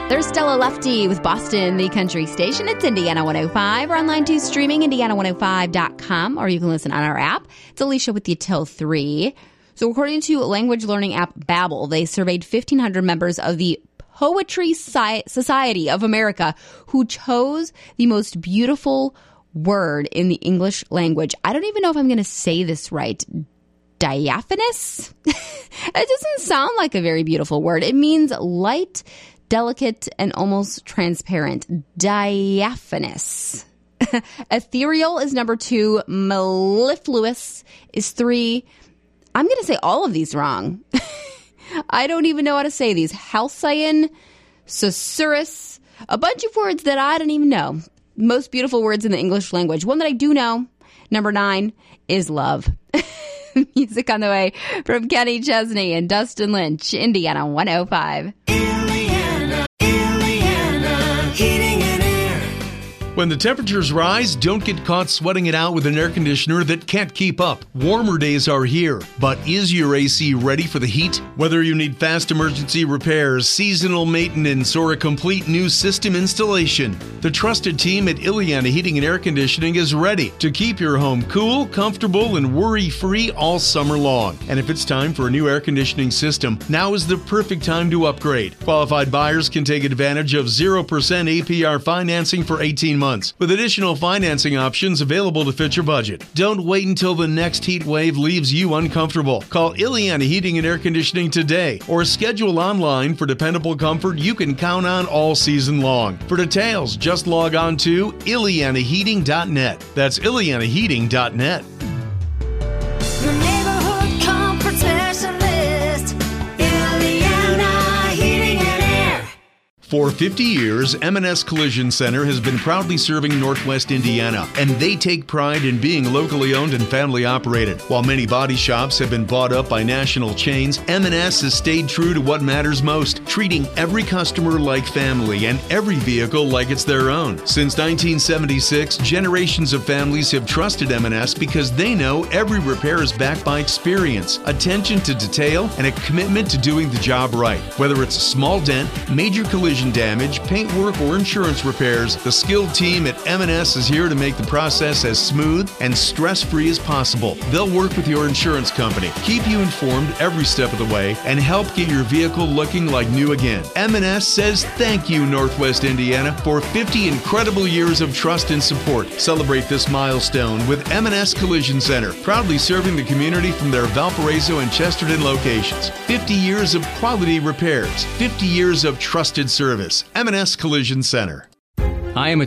There's Stella Lefty with Boston, the country station. It's Indiana 105. We're online too, streaming Indiana105.com, or you can listen on our app. It's Alicia with you till 3. So according to language learning app Babbel, they surveyed 1,500 members of the Poetry Society of America who chose the most beautiful word in the English language. I don't even know if I'm going to say this right. Diaphanous? It doesn't sound like a very beautiful word. It means light, delicate, and almost transparent. Diaphanous. Ethereal is number 2. Mellifluous is 3. I'm going to say all of these wrong. I don't even know how to say these. Halcyon, susurrus, a bunch of words that I don't even know. Most beautiful words in the English language. One that I do know, number 9, is love. Music on the way from Kenny Chesney and Dustin Lynch, Indiana 105. When the temperatures rise, don't get caught sweating it out with an air conditioner that can't keep up. Warmer days are here, but is your AC ready for the heat? Whether you need fast emergency repairs, seasonal maintenance, or a complete new system installation, the trusted team at Ileana Heating and Air Conditioning is ready to keep your home cool, comfortable, and worry-free all summer long. And if it's time for a new air conditioning system, now is the perfect time to upgrade. Qualified buyers can take advantage of 0% APR financing for 18 months. With additional financing options available to fit your budget. Don't wait until the next heat wave leaves you uncomfortable. Call Ileana Heating and Air Conditioning today or schedule online for dependable comfort you can count on all season long. For details, just log on to IleanaHeating.net. That's IleanaHeating.net. Your neighborhood comfort specialist, Ileana Heating and Air. For 50 years, M&S Collision Center has been proudly serving Northwest Indiana, and they take pride in being locally owned and family operated. While many body shops have been bought up by national chains, M&S has stayed true to what matters most, treating every customer like family and every vehicle like it's their own. Since 1976, generations of families have trusted M&S because they know every repair is backed by experience, attention to detail, and a commitment to doing the job right. Whether it's a small dent, major collision damage, paint work, or insurance repairs, the skilled team at M&S is here to make the process as smooth and stress-free as possible. They'll work with your insurance company, keep you informed every step of the way, and help get your vehicle looking like new again. M&S says thank you, Northwest Indiana, for 50 incredible years of trust and support. Celebrate this milestone with M&S Collision Center, proudly serving the community from their Valparaiso and Chesterton locations. 50 years of quality repairs, 50 years of trusted service. M&S Collision Center. I am a